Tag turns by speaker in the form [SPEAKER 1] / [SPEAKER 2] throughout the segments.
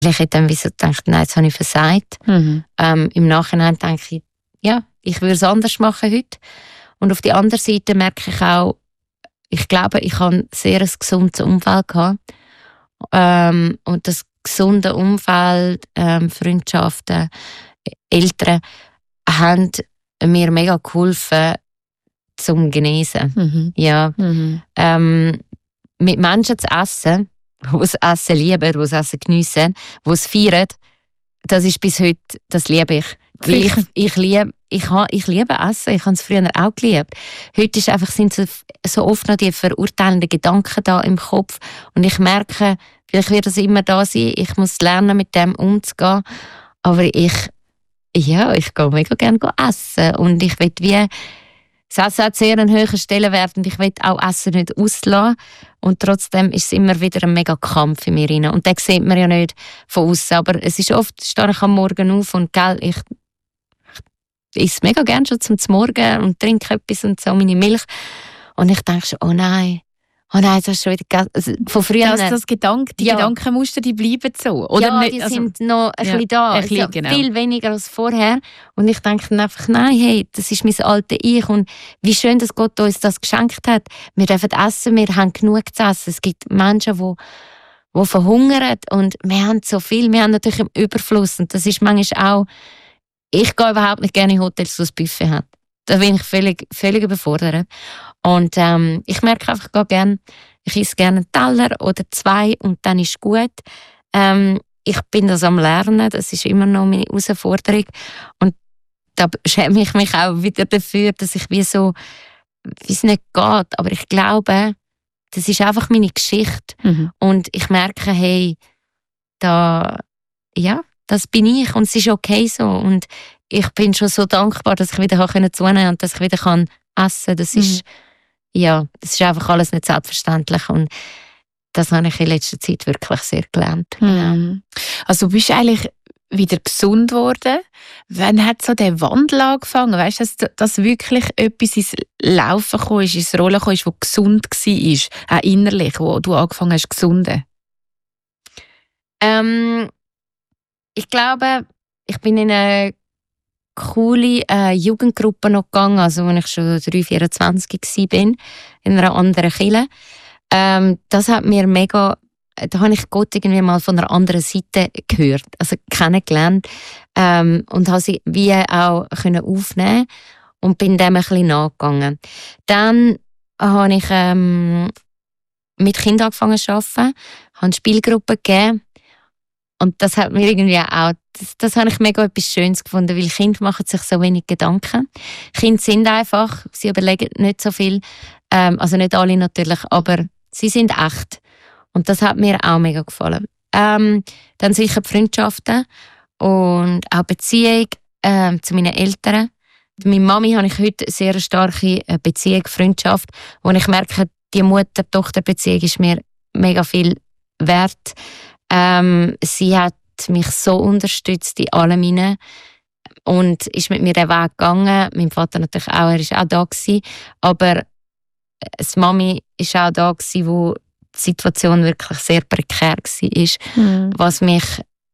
[SPEAKER 1] Ich hätte dann wieso gedacht, nein, jetzt habe ich versagt. Im Nachhinein denke ich, ja, ich würde es anders machen heute. Und auf der anderen Seite merke ich auch, ich glaube, ich habe ein sehr gesundes Umfeld gehabt. Und das gesunde Umfeld, Freundschaften, Eltern, haben mir mega geholfen, zum Genesen. Ja. Mit Menschen zu essen, die das Essen lieben, die das Essen geniessen, die es feiern, das ist bis heute, das liebe ich. Weil ich liebe Essen, ich habe es früher auch geliebt. Heute ist einfach, sind so oft noch die verurteilenden Gedanken da im Kopf und ich merke, vielleicht wird das immer da sein, ich muss lernen, mit dem umzugehen, aber ich gehe mega gerne essen und ich will wie, das Essen hat sehr einen höheren Stellenwert und ich will auch Essen nicht auslassen und trotzdem ist es immer wieder ein mega Kampf in mir rein und den sieht man ja nicht von außen, aber es ist oft, stehe ich am Morgen auf und ich esse mega gerne schon zum Morgen und trinke etwas und so, meine Milch. Und ich denke schon, oh nein, das ist schon wieder also von früher.
[SPEAKER 2] Die Gedankenmuster, die bleiben so. Oder
[SPEAKER 1] ja,
[SPEAKER 2] nicht,
[SPEAKER 1] die sind noch ein bisschen da.
[SPEAKER 2] Bisschen, genau.
[SPEAKER 1] Viel weniger als vorher. Und ich denke dann einfach, nein, hey, das ist mein altes Ich. Und wie schön, dass Gott uns das geschenkt hat. Wir dürfen essen, wir haben genug zu essen. Es gibt Menschen, die verhungern. Und wir haben so viel, wir haben natürlich im Überfluss. Und das ist manchmal auch, ich gehe überhaupt nicht gerne in Hotels, wo es Buffet hat. Da bin ich völlig überfordert. Und ich merke einfach, ich esse gerne einen Teller oder 2 und dann ist es gut. Ich bin das am Lernen, das ist immer noch meine Herausforderung. Und da schäme ich mich auch wieder dafür, dass ich wie es nicht geht. Aber ich glaube, das ist einfach meine Geschichte. Und ich merke, hey, das bin ich und es ist okay so. Und ich bin schon so dankbar, dass ich wieder zunehmen kann und dass ich wieder essen kann. Das ist, das ist einfach alles nicht selbstverständlich. Und das habe ich in letzter Zeit wirklich sehr gelernt. Genau.
[SPEAKER 2] Also du bist eigentlich wieder gesund geworden. Wann hat so der Wandel angefangen? Weißt du, dass wirklich etwas ins Laufen gekommen ist, ins Rollen gekommen ist, das gesund war, auch innerlich, wo du angefangen hast zu gesunden?
[SPEAKER 1] Ich glaube, ich bin in eine coole Jugendgruppe noch gegangen, also als ich schon 23, 24 war, in einer anderen Kirche. Das hat mir mega, da habe ich Gott irgendwie mal von einer anderen Seite gehört, also kennengelernt und habe sie wie auch können aufnehmen und bin dem ein bisschen nachgegangen. Dann habe ich mit Kindern angefangen zu arbeiten, habe Spielgruppen gegeben. Und das hat mir irgendwie auch, das habe ich mega etwas Schönes gefunden, weil Kinder machen sich so wenig Gedanken. Kinder sind einfach, sie überlegen nicht so viel, also nicht alle natürlich, aber sie sind echt. Und das hat mir auch mega gefallen. Dann sicher die Freundschaften und auch Beziehung zu meinen Eltern. Mit meiner Mami habe ich heute eine sehr starke Beziehung, Freundschaft, wo ich merke, die Mutter-Tochter-Beziehung ist mir mega viel wert. Sie hat mich so unterstützt in allem hinein und ist mit mir den Weg gegangen. Mein Vater natürlich auch, er war auch da gewesen, aber die Mami war auch da gewesen, wo die Situation wirklich sehr prekär war, was mich,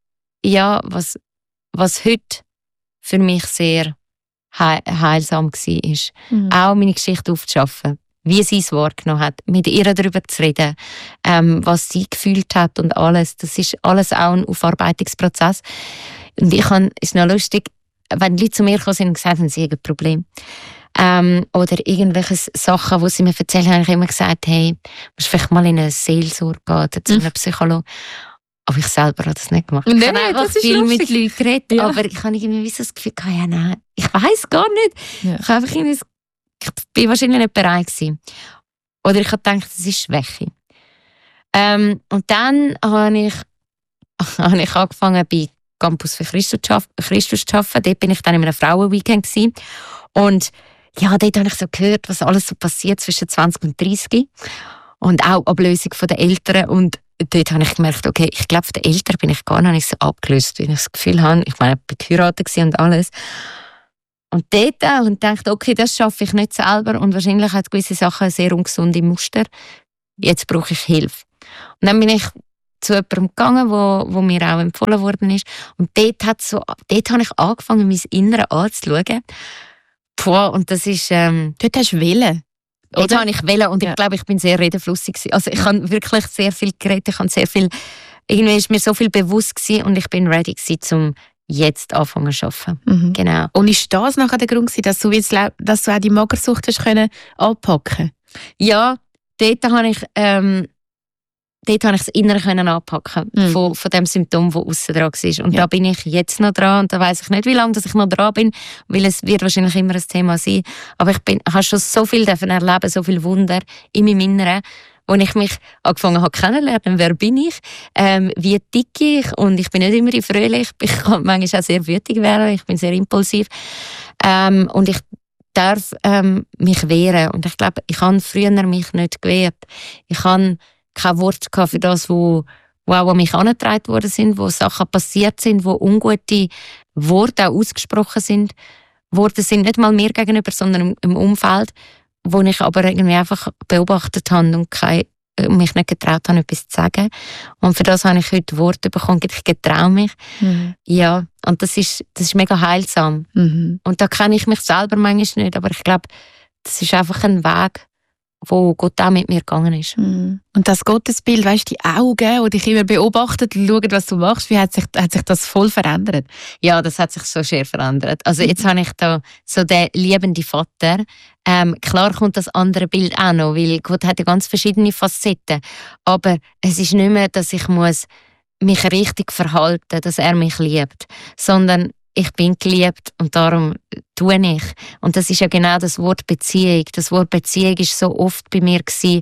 [SPEAKER 1] was heute für mich sehr heilsam war. Auch meine Geschichte aufzuschaffen. Wie sie es wahrgenommen hat, mit ihr darüber zu reden, was sie gefühlt hat und alles. Das ist alles auch ein Aufarbeitungsprozess. Und ist noch lustig, wenn Leute zu mir gekommen sind und gesagt haben, sie haben ein Problem. Oder irgendwelche Sachen, die sie mir erzählen, habe ich immer gesagt, hey, musst vielleicht mal in eine Seelsorge gehen oder zu einem Psychologen. Aber ich selber habe das nicht gemacht. Ich habe einfach viel mit Leuten geredet, aber ich habe irgendwie so das Gefühl, nein, ich weiss gar nicht. Ja. Ich habe einfach irgendwie ich bin wahrscheinlich nicht bereit gewesen. Oder ich habe gedacht, das ist Schwäche. Und dann habe ich angefangen bei Campus für Christus zu arbeiten. Dort bin ich dann in einem Frauenweekend gewesen. Und ja, dort habe ich so gehört, was alles so passiert zwischen 20 und 30. Und auch Ablösung von den Eltern. Und dort habe ich gemerkt, okay, ich glaube, von den Eltern bin ich gar nicht so abgelöst, weil ich das Gefühl habe, ich meine, ich war geheiratet und alles. Und dort auch und dachte, okay, das schaffe ich nicht selber und wahrscheinlich hat gewisse Sachen sehr ungesunde Muster. Jetzt brauche ich Hilfe. Und dann bin ich zu jemandem gegangen, wo mir auch empfohlen worden ist. Und dort habe ich angefangen, mein Inneres anzuschauen. Und das ist...
[SPEAKER 2] Dort hast du Willen.
[SPEAKER 1] Dort habe ich wollen und ich glaube, ich bin sehr redeflussig gewesen. Also ich habe wirklich sehr viel geredet, ich habe sehr viel... Irgendwie ist mir so viel bewusst gewesen und ich bin ready gewesen, um jetzt anfangen zu arbeiten.
[SPEAKER 2] Mhm.
[SPEAKER 1] Genau.
[SPEAKER 2] Und ist das nachher der Grund gewesen, dass du auch die Magersucht hast können anpacken?
[SPEAKER 1] Ja, dort habe ich das Innere können anpacken von dem Symptom, das aussen dran war. Und da bin ich jetzt noch dran und da weiss ich nicht, wie lange dass ich noch dran bin, weil es wird wahrscheinlich immer ein Thema sein. Aber ich habe schon so viel erleben, so viel Wunder in meinem Inneren, wo ich mich angefangen habe kennenzulernen. Wer bin ich? Wie ticke ich? Und ich bin nicht immer fröhlich. Ich kann manchmal auch sehr wütig werden. Ich bin sehr impulsiv. Und ich darf mich wehren. Und ich glaube, ich habe früher mich nicht gewehrt. Ich habe kein Wort für das, wo auch an mich herangetragen worden sind, wo Sachen passiert sind, wo ungute Worte auch ausgesprochen sind. Worte sind nicht mal mir gegenüber, sondern im Umfeld, wo ich aber irgendwie einfach beobachtet habe und mich nicht getraut habe, etwas zu sagen. Und für das habe ich heute Worte bekommen, ich getraue mich. Mhm. Ja, und das ist mega heilsam. Mhm. Und da kenne ich mich selber manchmal nicht, aber ich glaube, das ist einfach ein Weg, wo Gott auch mit mir gegangen ist.
[SPEAKER 2] Und das Gottesbild, weißt du, die Augen, die dich immer beobachtet und schauen, was du machst, wie hat sich das voll verändert?
[SPEAKER 1] Ja, das hat sich so sehr verändert. Also jetzt habe ich da so den liebenden Vater. Klar kommt das andere Bild auch noch, weil Gott hat ja ganz verschiedene Facetten. Aber es ist nicht mehr, dass ich mich richtig verhalten muss, dass er mich liebt, sondern ich bin geliebt und darum tue ich. Und das ist ja genau das Wort Beziehung. Das Wort Beziehung ist so oft bei mir gewesen,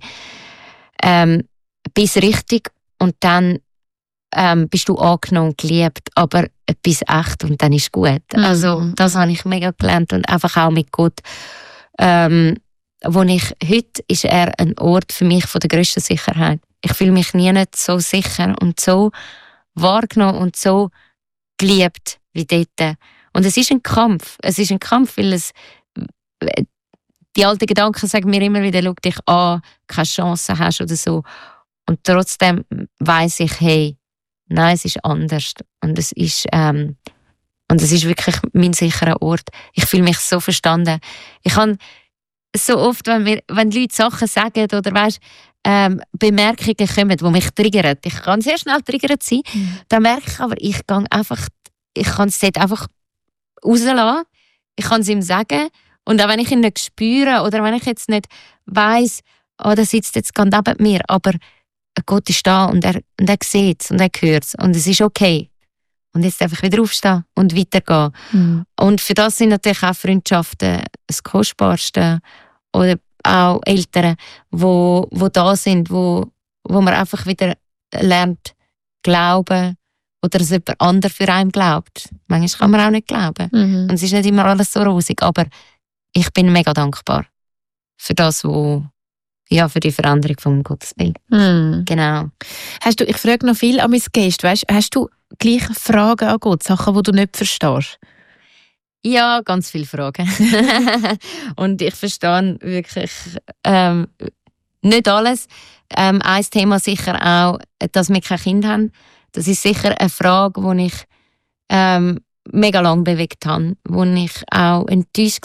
[SPEAKER 1] bist richtig und dann bist du angenommen und geliebt, aber bist echt und dann ist gut. Also das habe ich mega gelernt und einfach auch mit Gott. Heute ist er ein Ort für mich von der grössten Sicherheit. Ich fühle mich nie nicht so sicher und so wahrgenommen und so geliebt wie dort. Und es ist ein Kampf. Es ist ein Kampf, weil die alten Gedanken sagen mir immer wieder, schau dich an, keine Chance hast oder so. Und trotzdem weiss ich, hey, nein, es ist anders. Und es ist wirklich mein sicherer Ort. Ich fühle mich so verstanden. Ich habe so oft, wenn Leute Sachen sagen oder weißt, Bemerkungen kommen, die mich triggern. Ich kann sehr schnell triggert sein. Dann merke ich aber, ich kann es dort einfach rauslassen. Ich kann es ihm sagen. Und auch wenn ich ihn nicht spüre oder wenn ich jetzt nicht weiss, der sitzt jetzt gerade neben mir, aber Gott ist da und er sieht es und er hört es und es ist okay. Und jetzt einfach wieder aufstehen und weitergehen. Und für das sind natürlich auch Freundschaften das Kostbarste. Oder auch Eltern, wo da sind, wo man einfach wieder lernt, glauben. Oder dass jemand anderes für einen glaubt. Manchmal kann man auch nicht glauben. Und es ist nicht immer alles so rosig. Aber ich bin mega dankbar für das, für die Veränderung vom Gottesbild. Genau.
[SPEAKER 2] Ich frage noch viel an meine Gäste. Hast du gleich Fragen an Gott? Sachen, die du nicht verstehst?
[SPEAKER 1] Ja, ganz viele Fragen. Und ich verstehe wirklich nicht alles. Ein Thema sicher auch, dass wir kein Kind haben. Das ist sicher eine Frage, die ich mega lange bewegt habe, wo ich auch enttäuscht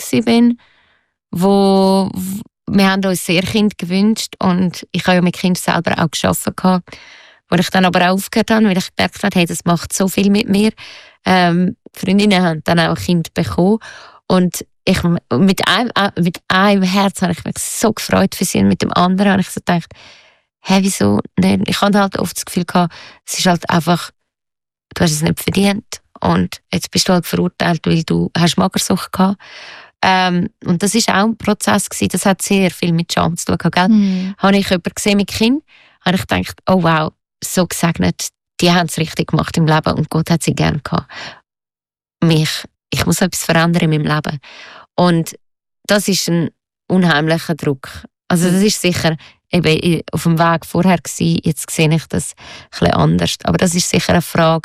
[SPEAKER 1] war. Wir haben uns sehr Kind gewünscht und ich habe ja mit Kind selber auch gearbeitet, wo ich dann aber auch aufgehört habe, weil ich gemerkt habe, hey, das macht so viel mit mir. Freundinnen haben dann auch ein Kind bekommen und mit einem Herz habe ich mich so gefreut für sie und mit dem anderen habe ich so gedacht, hey, wieso nicht? Ich hatte halt oft das Gefühl gehabt, es ist halt einfach, du hast es nicht verdient und jetzt bist du halt verurteilt, weil du hast Magersucht gehabt. Und das war auch ein Prozess gewesen. Das hat sehr viel mit Scham zu tun, gell? Habe ich jemanden gesehen mit Kind, habe ich gedacht, oh wow, so gesegnet, die haben es richtig gemacht im Leben und Gott hat sie gerne gehabt. Ich muss etwas verändern in meinem Leben. Und das ist ein unheimlicher Druck. Also das ist sicher eben auf dem Weg vorher gewesen, jetzt sehe ich das ein bisschen anders. Aber das ist sicher eine Frage,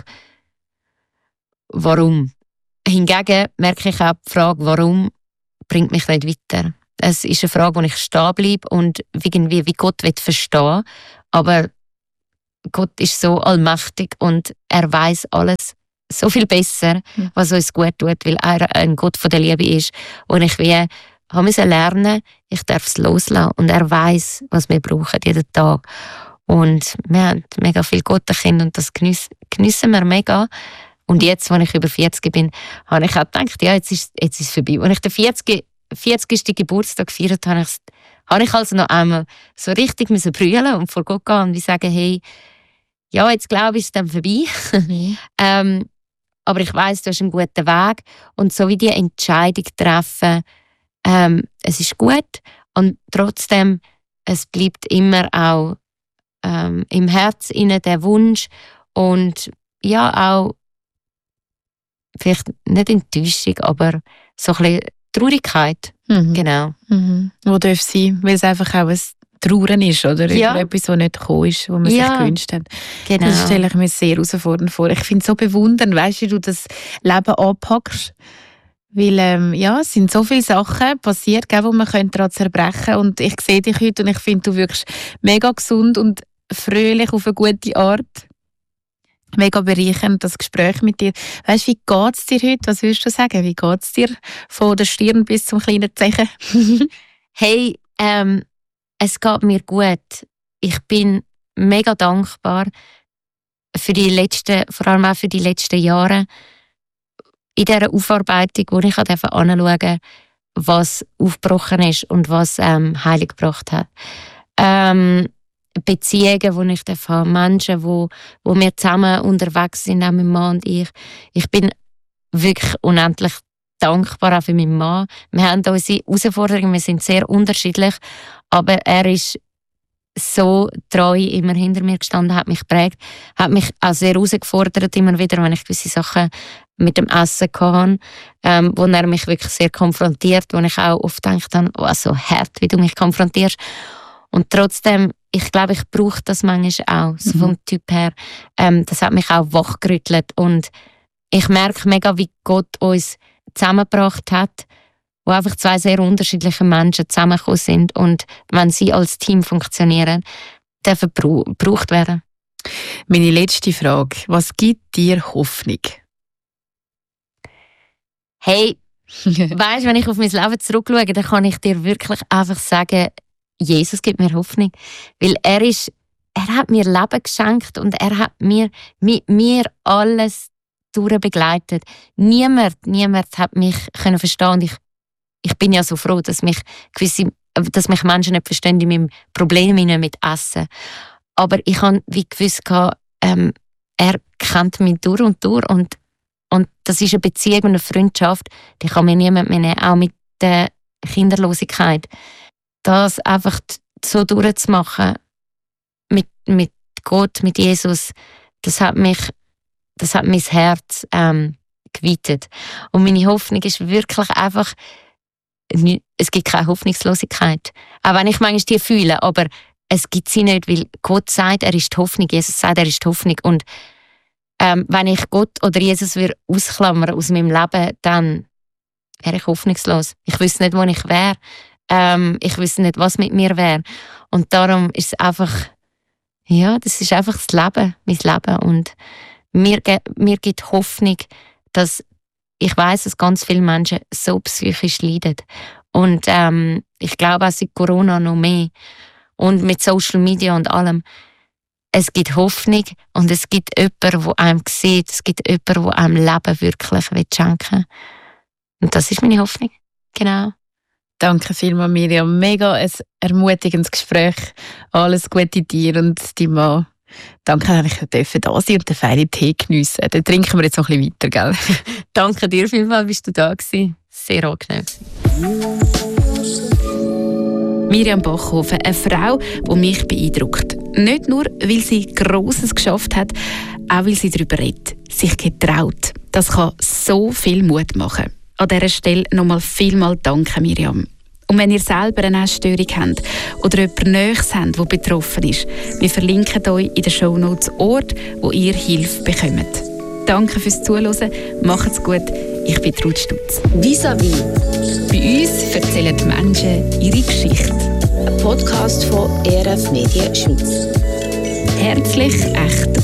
[SPEAKER 1] warum? Hingegen merke ich auch die Frage, warum bringt mich nicht weiter. Es ist eine Frage, wo ich stehen bleibe und irgendwie wie Gott verstehen will. Aber Gott ist so allmächtig und er weiß alles so viel besser, was uns gut tut, weil er ein Gott von der Liebe ist. Und ich musste lernen, ich darf es loslassen. Und er weiß, was wir brauchen, jeden Tag. Und wir haben mega viele Gottenkinder und das geniessen wir mega. Und jetzt, als ich über 40 bin, habe ich auch gedacht, ja, jetzt ist es vorbei. Als ich den 40. Geburtstag gefeiert habe, habe ich also noch einmal so richtig brüllen und vor Gott gehen und sagen, hey, ja, jetzt glaube ich, ist es dann vorbei. Aber ich weiss, du hast einen guten Weg. Und so wie die Entscheidung treffen, es ist gut und trotzdem, es bleibt immer auch im Herz inne der Wunsch und ja auch vielleicht nicht Enttäuschung, aber so ein bisschen Traurigkeit. Genau.
[SPEAKER 2] Wo darf sein, weil es einfach auch ein Trauern ist, oder?
[SPEAKER 1] Ja.
[SPEAKER 2] Über etwas, das nicht gekommen ist, was man sich gewünscht hat.
[SPEAKER 1] Genau.
[SPEAKER 2] Das stelle ich mir sehr herausfordernd vor. Ich finde es so bewundernd, weißt du, wie du das Leben anpackst. Weil, es sind so viele Sachen passiert, wo man daran zerbrechen könnte. Und ich sehe dich heute und ich finde, du wirkst mega gesund und fröhlich auf eine gute Art. Mega bereichernd, das Gespräch mit dir. Weißt du, wie geht es dir heute? Was würdest du sagen? Wie geht es dir von der Stirn bis zum kleinen Zehen?
[SPEAKER 1] Hey, es geht mir gut. Ich bin mega dankbar für vor allem auch für die letzten Jahre in dieser Aufarbeitung, wo ich anschauen durfte, was aufgebrochen ist und was Heilung gebracht hat. Beziehungen, die ich habe, Menschen, wo wir zusammen unterwegs sind, auch mein Mann und ich. Ich bin wirklich unendlich dankbar auch für meinen Mann. Wir haben unsere Herausforderungen, wir sind sehr unterschiedlich, aber er ist so treu immer hinter mir gestanden, hat mich geprägt, hat mich auch sehr herausgefordert, immer wieder, wenn ich gewisse Sachen mit dem Essen hatte, wo er mich wirklich sehr konfrontiert, wo ich auch oft gedacht habe, oh, so hart, wie du mich konfrontierst. Und trotzdem, ich glaube, ich brauche das manchmal auch, so vom Typ her. Das hat mich auch wachgerüttelt und ich merke mega, wie Gott uns zusammengebracht hat, wo einfach zwei sehr unterschiedliche Menschen zusammengekommen sind und wenn sie als Team funktionieren, dürfen gebraucht werden.
[SPEAKER 2] Meine letzte Frage, was gibt dir Hoffnung?
[SPEAKER 1] Hey, weißt du, wenn ich auf mein Leben zurückschaue, dann kann ich dir wirklich einfach sagen, Jesus gibt mir Hoffnung. Weil er hat mir Leben geschenkt und er hat mit mir alles durchbegleitet. Niemand hat mich verstehen und ich bin ja so froh, dass mich Menschen nicht verstehen in meinem Problem mit Essen. Aber ich habe wie gewusst, er kennt mich durch und durch und das ist eine Beziehung und eine Freundschaft, die kann mir niemand mehr nehmen, auch mit der Kinderlosigkeit. Das einfach so durchzumachen mit Gott, mit Jesus, das hat mein Herz geweitet. Und meine Hoffnung ist wirklich einfach, es gibt keine Hoffnungslosigkeit. Auch wenn ich manchmal die fühle, aber es gibt sie nicht, weil Gott sagt, er ist die Hoffnung, Jesus sagt, er ist die Hoffnung. Und wenn ich Gott oder Jesus ausklammern aus meinem Leben, dann wäre ich hoffnungslos. Ich wüsste nicht, wo ich wäre. Ich wüsste nicht, was mit mir wäre. Und darum ist es einfach, das ist einfach das Leben, mein Leben. Und mir gibt Hoffnung, dass ich weiss, dass ganz viele Menschen so psychisch leiden. Und ich glaube auch seit Corona noch mehr. Und mit Social Media und allem. Es gibt Hoffnung und es gibt jemanden, der einem sieht. Es gibt jemanden, der einem Leben wirklich schenken will. Und das ist meine Hoffnung. Genau.
[SPEAKER 2] Danke vielmals, Miriam. Mega ein ermutigendes Gespräch. Alles Gute dir und deinem Mann. Danke, dass ich da sein und den feinen Tee geniessen. Dann trinken wir jetzt noch ein bisschen weiter, gell?
[SPEAKER 1] Danke dir vielmals, bist du da gewesen. Sehr angenehm.
[SPEAKER 2] Miriam Bachhofen, eine Frau, die mich beeindruckt. Nicht nur, weil sie Grosses geschafft hat, auch weil sie darüber redet, sich getraut. Das kann so viel Mut machen. An dieser Stelle nochmal vielmal danke, Miriam. Und wenn ihr selber eine Essstörung habt oder jemanden Nächstes habt, der betroffen ist, wir verlinken euch in den Shownotes Ort, wo ihr Hilfe bekommt. Danke fürs Zuhören, macht's gut, ich bin Ruth Stutz.
[SPEAKER 3] Vis-à-vis.
[SPEAKER 2] Bei uns erzählen die Menschen ihre Geschichte.
[SPEAKER 3] Ein Podcast von ERF Media Schweiz.
[SPEAKER 2] Herzlich, echt